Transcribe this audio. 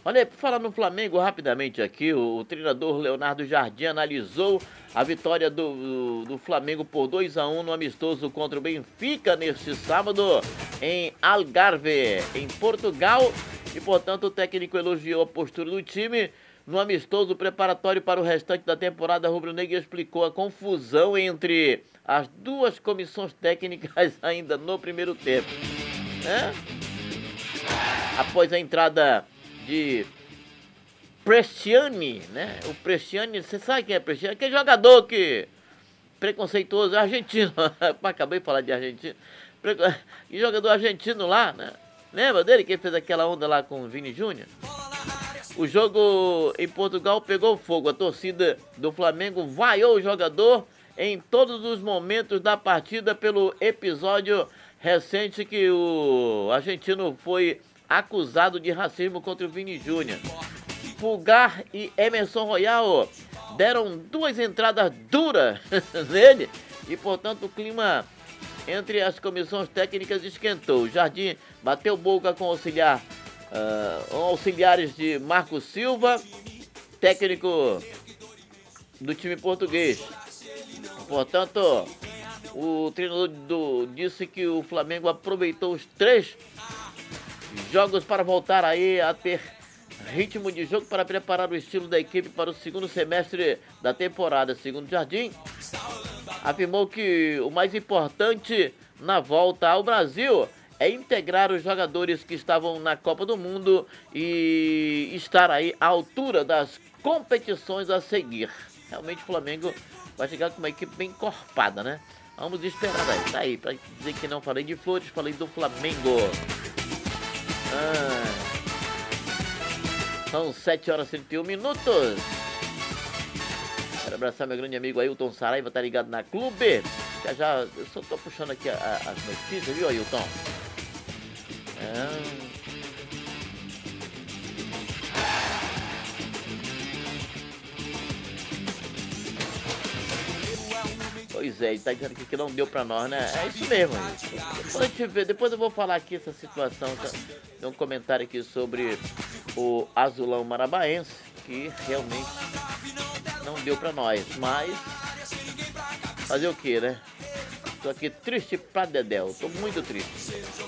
Olha, por falar no Flamengo, rapidamente aqui, o treinador Leonardo Jardim analisou a vitória do Flamengo por 2-1 no amistoso contra o Benfica neste sábado em Algarve, em Portugal. E, portanto, o técnico elogiou a postura do time no amistoso preparatório para o restante da temporada rubro-negra e explicou a confusão entre as duas comissões técnicas ainda no primeiro tempo. Após a entrada de Bresciani, né? O Bresciani, você sabe quem é Bresciani? Aquele jogador que preconceituoso, argentino. Acabei de falar de argentino. E jogador argentino lá, né? Lembra dele que fez aquela onda lá com o Vini Júnior? O jogo em Portugal pegou fogo. A torcida do Flamengo vaiou o jogador em todos os momentos da partida pelo episódio recente que o argentino foi acusado de racismo contra o Vini Júnior. Pulgar e Emerson Royal deram duas entradas duras nele e, portanto, o clima entre as comissões técnicas esquentou. O Jardim bateu boca com auxiliares de Marco Silva, técnico do time português. Portanto, o treinador disse que o Flamengo aproveitou os 3 jogos para voltar aí a ter ritmo de jogo para preparar o estilo da equipe para o segundo semestre da temporada. Segundo Jardim, afirmou que o mais importante na volta ao Brasil é integrar os jogadores que estavam na Copa do Mundo e estar aí à altura das competições a seguir. Realmente o Flamengo vai chegar com uma equipe bem encorpada, né? Vamos esperar aí. Tá aí, para dizer que não falei de Flores, falei do Flamengo. São 7h31. Quero abraçar meu grande amigo Ailton Saraiva, tá ligado na Clube. Já, eu só tô puxando aqui as notícias, viu, Ailton? Pois é, ele tá dizendo aqui que não deu pra nós, né? É isso mesmo. Depois eu vou falar aqui essa situação. Tem um comentário aqui sobre o Azulão Marabaense, que realmente não deu pra nós. Mas fazer o que, né? Tô aqui triste pra dedéu, tô muito triste.